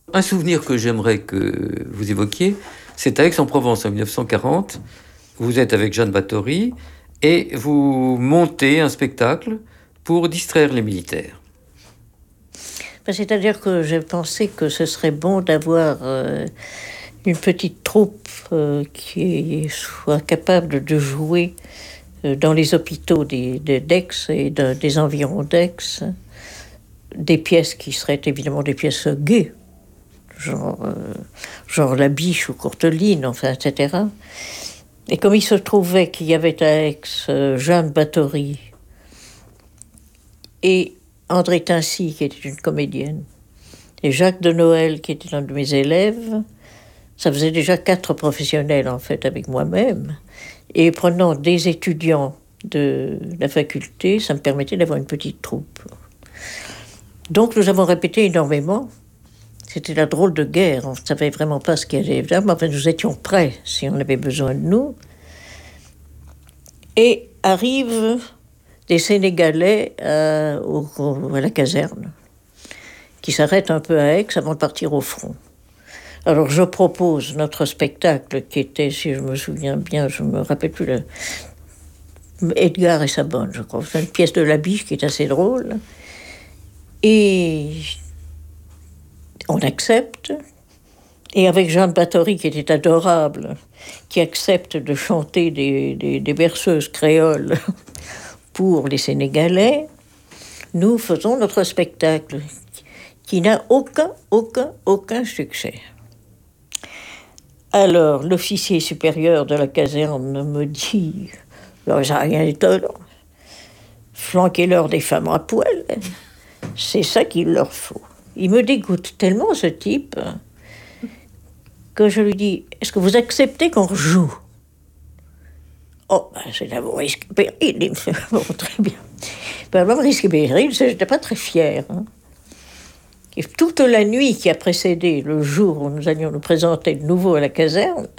Un souvenir que j'aimerais que vous évoquiez, c'est à Aix-en-Provence en 1940. Vous êtes avec Jeanne Bathory et vous montez un spectacle pour distraire les militaires. C'est-à-dire que j'ai pensé que ce serait bon d'avoir une petite troupe qui soit capable de jouer dans les hôpitaux d'Aix et des environs d'Aix, des pièces qui seraient évidemment des pièces gaies, genre La Biche ou Courteline, enfin, etc. Et comme il se trouvait qu'il y avait à Aix Jeanne Bathory et André Tincy, qui était une comédienne, et Jacques de Noël, qui était un de mes élèves, ça faisait déjà 4 professionnels, en fait, avec moi-même. Et prenant des étudiants de la faculté, ça me permettait d'avoir une petite troupe. Donc nous avons répété énormément. C'était la drôle de guerre, on ne savait vraiment pas ce qu'il y allait faire, mais enfin, nous étions prêts si on avait besoin de nous. Et arrivent des Sénégalais à la caserne, qui s'arrêtent un peu à Aix avant de partir au front. Alors je propose notre spectacle qui était, si je me souviens bien, je ne me rappelle plus, Edgar et sa bonne, je crois. C'est une pièce de La Biche qui est assez drôle. Et on accepte. Et avec Jeanne Bathory, qui était adorable, qui accepte de chanter des berceuses créoles pour les Sénégalais, nous faisons notre spectacle qui n'a aucun succès. Alors, l'officier supérieur de la caserne me dit « J'ai rien d'étonnant. Flanquez-leur des femmes à poil. C'est ça qu'il leur faut. » Il me dégoûte tellement, ce type, que je lui dis « Est-ce que vous acceptez qu'on rejoue ?» Oh, c'est d'abord risque et péril. Il me fait « Bon, très bien. » D'abord risque et péril, je n'étais pas très fière. Et toute la nuit qui a précédé le jour où nous allions nous présenter de nouveau à la caserne,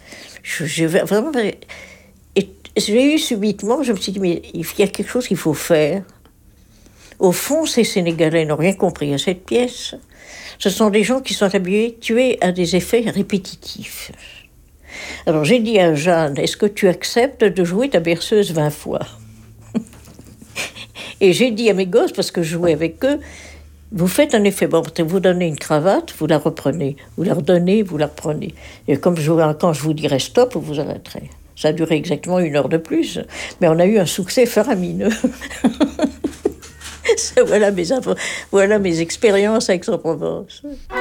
j'ai eu subitement, je me suis dit, mais il y a quelque chose qu'il faut faire. Au fond, ces Sénégalais n'ont rien compris à cette pièce. Ce sont des gens qui sont habitués à des effets répétitifs. Alors j'ai dit à Jeanne, est-ce que tu acceptes de jouer ta berceuse 20 fois? Et j'ai dit à mes gosses, parce que je jouais avec eux, vous faites un effet, bon, vous donnez une cravate, vous la reprenez, vous la redonnez, vous la reprenez. Et comme quand je vous dirai stop, vous arrêterez. Ça a duré exactement 1 heure de plus, mais on a eu un succès faramineux. Voilà mes expériences avec Aix-en-Provence.